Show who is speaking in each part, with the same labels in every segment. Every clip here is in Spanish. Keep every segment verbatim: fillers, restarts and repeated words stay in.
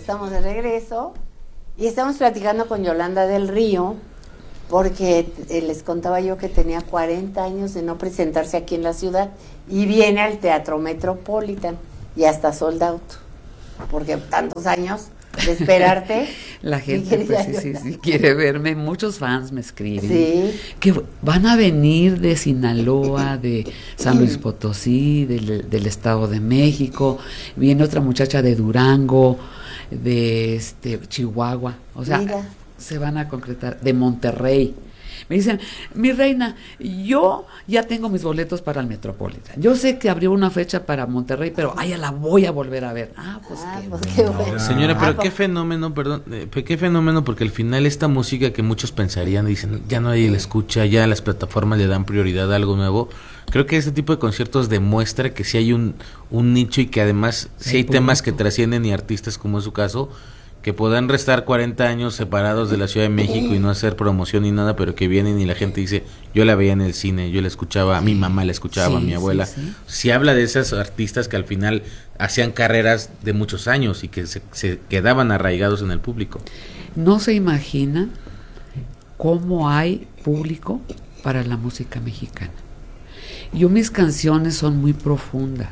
Speaker 1: estamos de regreso y estamos platicando con Yolanda del Río porque eh, les contaba yo que tenía cuarenta años de no presentarse aquí en la ciudad y viene al Teatro Metropolitan y hasta sold out, porque tantos años de esperarte.
Speaker 2: La gente pues, sí, sí, sí, quiere verme, muchos fans me escriben,
Speaker 1: sí,
Speaker 2: que van a venir de Sinaloa, de San Luis Potosí, del, del Estado de México, viene otra muchacha de Durango, de este Chihuahua, o sea, mira, se van a concretar, de Monterrey. Me dicen, mi reina, yo ya tengo mis boletos para el Metropolitan. Yo sé que abrió una fecha para Monterrey, pero ah, ya la voy a volver a ver. Ah, pues, ah, qué,
Speaker 1: pues qué bueno.
Speaker 3: Señora, pero
Speaker 1: ah,
Speaker 3: qué fenómeno, perdón, eh, qué fenómeno, porque al final esta música que muchos pensarían, dicen, ya nadie la escucha, ya las plataformas le dan prioridad a algo nuevo. Creo que este tipo de conciertos demuestra que sí hay un, un nicho y que además sí hay temas que trascienden y artistas, como es su caso, que puedan restar cuarenta años separados de la Ciudad de México y no hacer promoción ni nada, pero que vienen y la gente dice, yo la veía en el cine, yo la escuchaba, mi mamá la escuchaba,
Speaker 2: sí,
Speaker 3: mi abuela. Sí, sí. Sí habla de esos artistas que al final hacían carreras de muchos años y que se, se quedaban arraigados en el público.
Speaker 2: No se imaginan cómo hay público para la música mexicana. Yo, mis canciones son muy profundas.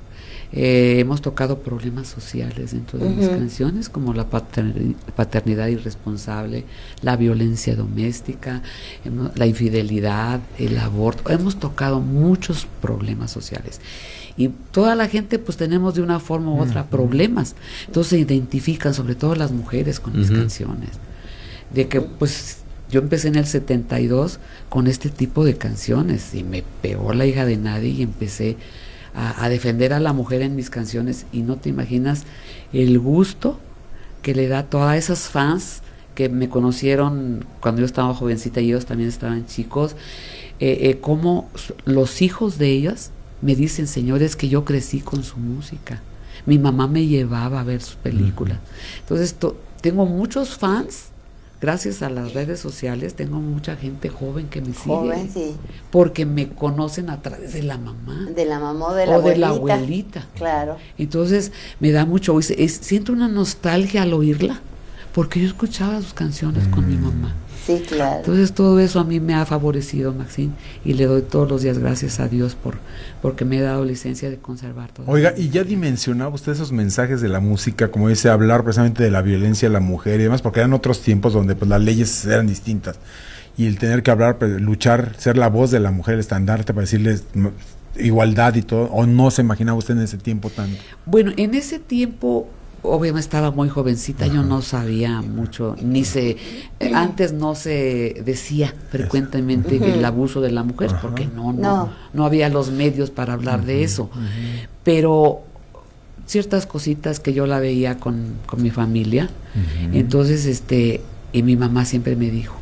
Speaker 2: Eh, hemos tocado problemas sociales dentro de uh-huh. mis canciones, como la pater- paternidad irresponsable, la violencia doméstica, hemos, la infidelidad, el aborto. Hemos tocado muchos problemas sociales y toda la gente pues tenemos de una forma u otra uh-huh. problemas, entonces se identifican, sobre todo las mujeres, con uh-huh. mis canciones, de que pues yo empecé en el setenta y dos con este tipo de canciones y me pegó La hija de nadie y empecé A, a defender a la mujer en mis canciones, y no te imaginas el gusto que le da a todas esas fans que me conocieron cuando yo estaba jovencita y ellos también estaban chicos, eh, eh, como los hijos de ellas me dicen, señores, que yo crecí con su música, mi mamá me llevaba a ver sus películas. Entonces to, tengo muchos fans. Gracias a las redes sociales tengo mucha gente joven que me sigue,
Speaker 1: joven, sí,
Speaker 2: porque me conocen a través de la mamá,
Speaker 1: de la mamá o de la
Speaker 2: o
Speaker 1: abuelita,
Speaker 2: de la abuelita.
Speaker 1: Claro.
Speaker 2: Entonces me da mucho, es, es, siento una nostalgia al oírla, porque yo escuchaba sus canciones mm. con mi mamá.
Speaker 1: Sí, claro.
Speaker 2: Entonces todo eso a mí me ha favorecido, Maxine, y le doy todos los días gracias a Dios por porque me he dado licencia de conservar todo.
Speaker 4: Oiga, y ya dimensionaba usted esos mensajes de la música, como dice, hablar precisamente de la violencia a la mujer y demás, porque eran otros tiempos donde pues las leyes eran distintas, y el tener que hablar, pues, luchar, ser la voz de la mujer, el estandarte para decirles igualdad y todo, o no se imaginaba usted en ese tiempo tanto.
Speaker 2: Bueno, en ese tiempo obviamente estaba muy jovencita, uh-huh. yo no sabía mucho, ni se, eh, antes no se decía frecuentemente uh-huh. el abuso de la mujer, uh-huh. porque no, no, no, no había los medios para hablar uh-huh. de eso, uh-huh. pero ciertas cositas que yo la veía con, con mi familia, uh-huh. entonces este, y mi mamá siempre me dijo,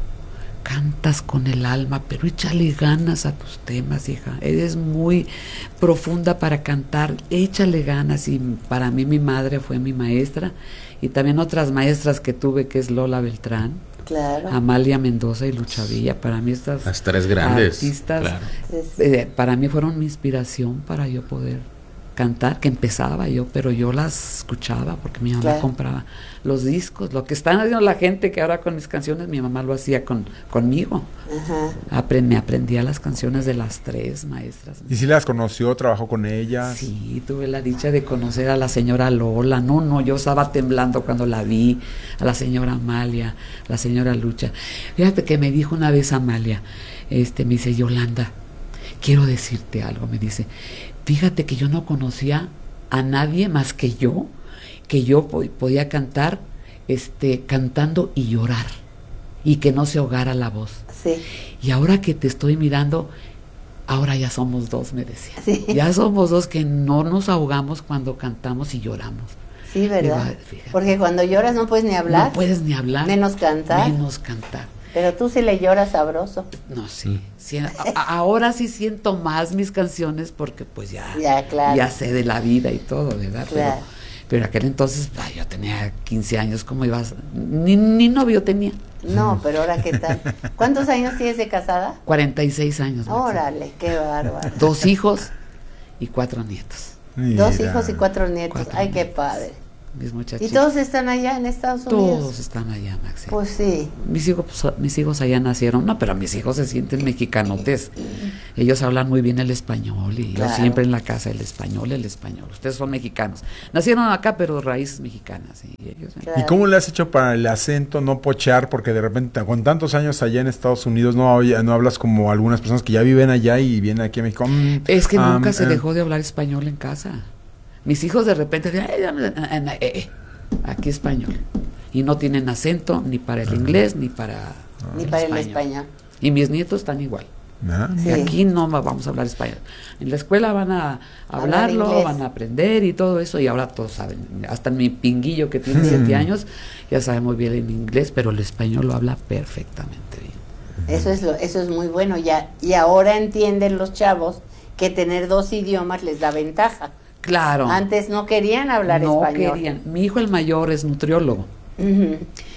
Speaker 2: cantas con el alma, pero échale ganas a tus temas, hija, eres muy profunda para cantar, échale ganas. Y para mí mi madre fue mi maestra, y también otras maestras que tuve, que es Lola Beltrán,
Speaker 1: claro.
Speaker 2: Amalia Mendoza y Lucha Villa. Para mí estas
Speaker 3: las tres grandes
Speaker 2: artistas,
Speaker 3: claro.
Speaker 2: eh, para mí fueron mi inspiración para yo poder cantar, que empezaba yo, pero yo las escuchaba porque mi mamá claro. compraba los discos, lo que están haciendo la gente que ahora con mis canciones, mi mamá lo hacía con conmigo. Ajá. Aprend, me aprendía las canciones de las tres maestras.
Speaker 4: ¿Y si las conoció, trabajó con ellas?
Speaker 2: Sí, tuve la dicha de conocer a la señora Lola, no, no, yo estaba temblando cuando la vi, a la señora Amalia, a la señora Lucha. Fíjate que me dijo una vez Amalia, este, me dice, Yolanda, quiero decirte algo, me dice, fíjate que yo no conocía a nadie más que yo, que yo po- podía cantar, este, cantando y llorar, y que no se ahogara la voz.
Speaker 1: Sí.
Speaker 2: Y ahora que te estoy mirando, ahora ya somos dos, me decía.
Speaker 1: Sí.
Speaker 2: Ya somos dos que no nos ahogamos cuando cantamos y lloramos.
Speaker 1: Sí, ¿verdad?
Speaker 2: Fíjate.
Speaker 1: Porque cuando lloras no puedes ni hablar.
Speaker 2: No puedes ni hablar.
Speaker 1: Menos cantar.
Speaker 2: Menos cantar.
Speaker 1: Pero tú sí le lloras sabroso.
Speaker 2: No, sí. sí a, a, ahora sí siento más mis canciones porque pues ya,
Speaker 1: ya, claro.
Speaker 2: ya sé de la vida y todo, ¿verdad?
Speaker 1: Claro.
Speaker 2: Pero, pero aquel entonces, ay, yo tenía quince años, ¿cómo ibas? Ni, ni novio tenía.
Speaker 1: No, pero ahora ¿qué tal? ¿Cuántos años tienes de casada?
Speaker 2: cuarenta y seis años.
Speaker 1: Órale, qué bárbaro.
Speaker 2: Dos hijos y cuatro nietos.
Speaker 1: Mira. Dos hijos y cuatro nietos.
Speaker 2: Cuatro
Speaker 1: Ay,
Speaker 2: nietos.
Speaker 1: qué padre.
Speaker 2: mis muchachitos.
Speaker 1: ¿Y todos están allá en Estados Unidos?
Speaker 2: Todos están allá, Maxi.
Speaker 1: Pues sí.
Speaker 2: Mis hijos, pues, mis hijos allá nacieron, no, pero mis hijos se sienten mexicanotes. Ellos hablan muy bien el español y
Speaker 1: Claro.
Speaker 2: yo siempre en la casa el español, el español. Ustedes son mexicanos. Nacieron acá, pero raíces mexicanas. Y, ellos,
Speaker 1: Claro.
Speaker 4: ¿Y cómo le has hecho para el acento no pochear? Porque de repente, con tantos años allá en Estados Unidos, no, oye, no hablas como algunas personas que ya viven allá y vienen aquí a México. Mm,
Speaker 2: Es que
Speaker 4: um,
Speaker 2: nunca se
Speaker 4: eh,
Speaker 2: dejó de hablar español en casa. Mis hijos de repente dicen, "Ay, dame, eh, eh, aquí español". Y no tienen acento ni para el inglés ni para
Speaker 1: Ni para el español.
Speaker 2: Y mis nietos están igual.
Speaker 4: ah,
Speaker 1: Sí.
Speaker 2: Y aquí no va- vamos a hablar español. En la escuela van a
Speaker 1: Hablar
Speaker 2: hablarlo,
Speaker 1: inglés.
Speaker 2: van a aprender y todo eso, y ahora todos saben. Hasta mi pinguillo que tiene siete años ya sabe muy bien el inglés, pero el español lo habla perfectamente bien.
Speaker 1: Eso es lo, eso es muy bueno ya. Y ahora entienden los chavos que tener dos idiomas les da ventaja.
Speaker 2: Claro.
Speaker 1: Antes no querían hablar
Speaker 2: no
Speaker 1: español.
Speaker 2: querían. Mi hijo el mayor es nutriólogo.
Speaker 1: Ujú.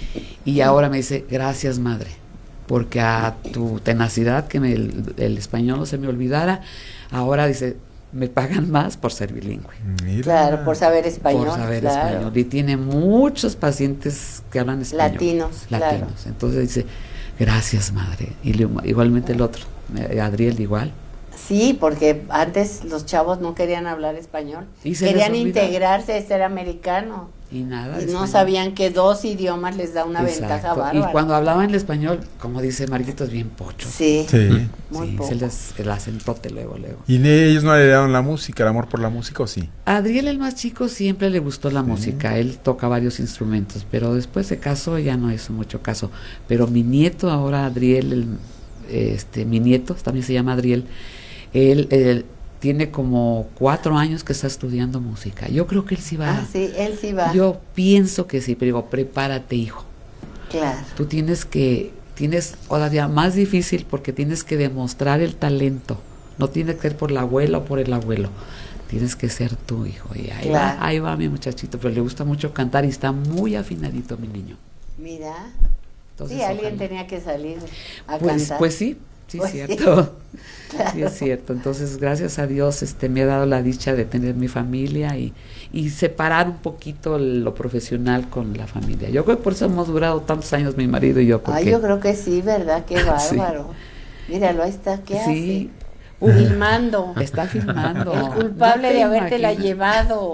Speaker 2: Y ahora me dice, gracias madre, porque a tu tenacidad que me- el, el español no se me olvidara, ahora dice, me pagan más por ser bilingüe,
Speaker 4: mira.
Speaker 1: Claro, por saber español.
Speaker 2: por saber
Speaker 1: claro.
Speaker 2: español. Y tiene muchos pacientes que hablan español.
Speaker 1: Latinos, claro.
Speaker 2: Latinos. Entonces dice, gracias madre. Y le- igualmente el otro, eh, Adriel igual.
Speaker 1: Sí, porque antes los chavos no querían hablar español.
Speaker 2: Y se les
Speaker 1: Querían
Speaker 2: olvidaba.
Speaker 1: integrarse, ser americano.
Speaker 2: Y nada.
Speaker 1: Y
Speaker 2: de
Speaker 1: no
Speaker 2: español.
Speaker 1: sabían que dos idiomas les da una
Speaker 2: Exacto.
Speaker 1: ventaja bárbara.
Speaker 2: Y cuando hablaban el español, como dice Marquitos, bien pocho.
Speaker 1: Sí,
Speaker 4: Sí.
Speaker 1: muy
Speaker 2: Sí,
Speaker 1: poco.
Speaker 2: se les el acentote luego, luego.
Speaker 4: ¿Y ne- ellos no heredaron la música, el amor por la música o sí?
Speaker 2: A Adriel, el más chico, siempre le gustó la música. Él toca varios instrumentos, pero después se casó, ya no hizo mucho caso. Pero mi nieto ahora, Adriel, el, este, mi nieto, también se llama Adriel, él, él tiene como cuatro años que está estudiando música. Yo creo que él sí va.
Speaker 1: Ah, sí, él sí va.
Speaker 2: Yo pienso que sí, pero digo, prepárate, hijo.
Speaker 1: Claro.
Speaker 2: Tú tienes que, tienes todavía más difícil porque tienes que demostrar el talento. No tiene que ser por la abuela o por el abuelo. Tienes que ser tú, hijo. Y ahí
Speaker 1: Claro.
Speaker 2: va, ahí va mi muchachito, pero le gusta mucho cantar y está muy afinadito mi niño.
Speaker 1: Mira.
Speaker 2: Entonces,
Speaker 1: sí, alguien
Speaker 2: ojalá.
Speaker 1: tenía que salir a
Speaker 2: Pues,
Speaker 1: cantar.
Speaker 2: pues sí, sí
Speaker 1: Pues
Speaker 2: es
Speaker 1: sí.
Speaker 2: cierto.
Speaker 1: Claro.
Speaker 2: Sí es cierto. Entonces, gracias a Dios, este, me ha dado la dicha de tener mi familia y, y separar un poquito lo profesional con la familia. Yo creo que por eso hemos durado tantos años mi marido y yo. Porque,
Speaker 1: Ay, yo creo que sí, ¿verdad? Qué
Speaker 2: Sí.
Speaker 1: bárbaro. Míralo, ahí está. ¿Qué
Speaker 2: Sí.
Speaker 1: hace? Filmando.
Speaker 2: Está filmando.
Speaker 1: El culpable
Speaker 2: No te
Speaker 1: de habértela
Speaker 2: imaginas.
Speaker 1: llevado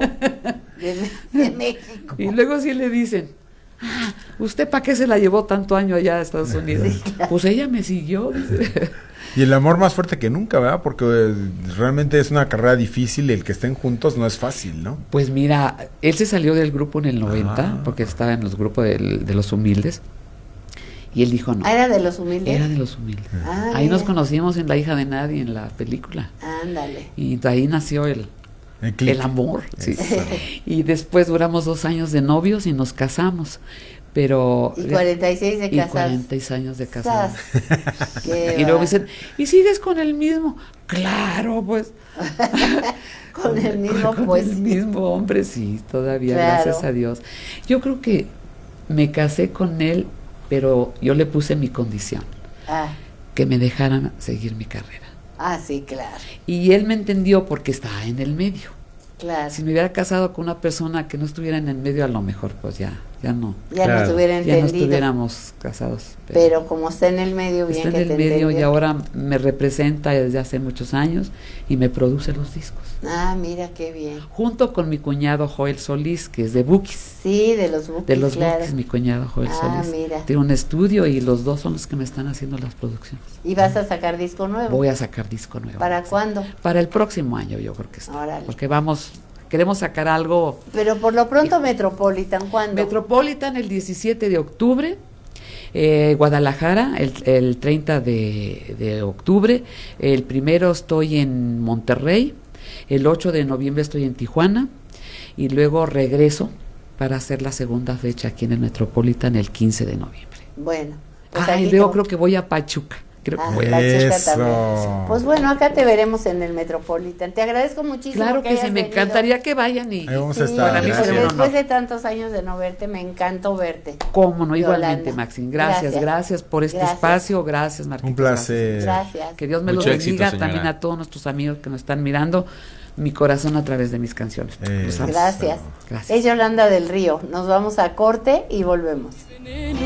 Speaker 1: de, de México.
Speaker 2: Y luego sí le dicen, ah, ¿usted para qué se la llevó tanto año allá a Estados Unidos? Pues ella me siguió, dice.
Speaker 4: Y el amor más fuerte que nunca, ¿verdad? Porque eh, realmente es una carrera difícil, el que estén juntos no es fácil, ¿no?
Speaker 2: Pues mira, él se salió del grupo en el noventa,
Speaker 4: Ah.
Speaker 2: porque estaba en los grupos del- de los humildes, y él dijo no.
Speaker 1: Ah, era de los humildes.
Speaker 2: Era de los humildes.
Speaker 1: Ah,
Speaker 2: Ahí nos
Speaker 1: mira.
Speaker 2: conocimos en La hija de nadie, en la película.
Speaker 1: Ándale.
Speaker 2: Y de ahí nació el,
Speaker 4: El click.
Speaker 2: el amor. Sí.
Speaker 4: Eso.
Speaker 2: Y después duramos dos años de novios y nos casamos. Pero...
Speaker 1: Y cuarenta y seis de
Speaker 2: y
Speaker 1: casados.
Speaker 2: cuarenta y seis años de casados.
Speaker 1: Sas. Qué
Speaker 2: Y luego
Speaker 1: va.
Speaker 2: me dicen, ¿y sigues con el mismo? Claro, pues.
Speaker 1: Con el mismo,
Speaker 2: Con
Speaker 1: pues.
Speaker 2: el
Speaker 1: sí.
Speaker 2: mismo hombre, sí, todavía,
Speaker 1: Claro.
Speaker 2: gracias a Dios. Yo creo que me casé con él, pero yo le puse mi condición,
Speaker 1: Ah,
Speaker 2: que me dejaran seguir mi carrera.
Speaker 1: ah, sí, claro.
Speaker 2: Y él me entendió porque estaba en el medio.
Speaker 1: Claro.
Speaker 2: Si me hubiera casado con una persona que no estuviera en el medio, a lo mejor, pues ya, ya no.
Speaker 1: Ya
Speaker 4: Claro.
Speaker 1: no estuviera
Speaker 2: Ya no
Speaker 1: entendido.
Speaker 2: estuviéramos casados.
Speaker 1: Pero como está en el medio, bien
Speaker 2: está en
Speaker 1: que
Speaker 2: el
Speaker 1: te
Speaker 2: medio y
Speaker 1: entendió.
Speaker 2: ahora me representa desde hace muchos años y me produce los discos.
Speaker 1: Ah, mira qué bien.
Speaker 2: Junto con mi cuñado Joel Solís, que es de Bukis.
Speaker 1: Sí, de los Bukis,
Speaker 2: De los
Speaker 1: claro.
Speaker 2: Bukis, mi cuñado Joel
Speaker 1: Ah,
Speaker 2: Solís.
Speaker 1: mira.
Speaker 2: Tiene un estudio y los dos son los que me están haciendo las producciones.
Speaker 1: ¿Y vas a sacar disco nuevo?
Speaker 2: Voy a sacar disco nuevo.
Speaker 1: ¿Para cuándo?
Speaker 2: Para el próximo año, yo creo que está.
Speaker 1: Órale.
Speaker 2: Porque vamos, queremos sacar algo.
Speaker 1: Pero por lo pronto Metropolitan, ¿cuándo?
Speaker 2: Metropolitan el diecisiete de octubre. Eh, Guadalajara el, el treinta de, de octubre. El primero estoy en Monterrey. El ocho de noviembre estoy en Tijuana. Y luego regreso para hacer la segunda fecha aquí en el Metropolitan el quince de noviembre.
Speaker 1: Bueno. pues
Speaker 2: Ah, y
Speaker 1: aquí
Speaker 2: luego
Speaker 1: como-
Speaker 2: creo que voy a Pachuca. Creo que
Speaker 1: Ah,
Speaker 2: voy a-
Speaker 1: Pachuca
Speaker 4: Eso.
Speaker 1: también. Pues bueno, acá te veremos en el Metropolitan. Te agradezco muchísimo.
Speaker 2: Claro que, sí,
Speaker 1: hayas
Speaker 2: me
Speaker 1: venido.
Speaker 2: encantaría que vayan y
Speaker 4: Ahí vamos
Speaker 1: Sí,
Speaker 4: a estar.
Speaker 2: para mí
Speaker 1: pues
Speaker 2: sería un
Speaker 1: después
Speaker 2: honor.
Speaker 1: de tantos años de no verte, me encantó verte.
Speaker 2: cómo no,
Speaker 1: Yolanda.
Speaker 2: igualmente, Maxine. Gracias,
Speaker 1: Gracias.
Speaker 2: gracias, por este
Speaker 1: Gracias.
Speaker 2: espacio. Gracias, Marquitos.
Speaker 4: Un placer.
Speaker 1: Gracias.
Speaker 2: Que Dios me
Speaker 3: Mucho
Speaker 2: los
Speaker 3: éxito,
Speaker 2: bendiga
Speaker 3: señora.
Speaker 2: también a todos nuestros amigos que nos están mirando. mi corazón a través de mis canciones.
Speaker 4: Eh,
Speaker 2: Lo sabes.
Speaker 1: Gracias.
Speaker 2: Gracias.
Speaker 1: Es Yolanda del Río. Nos vamos a corte y volvemos.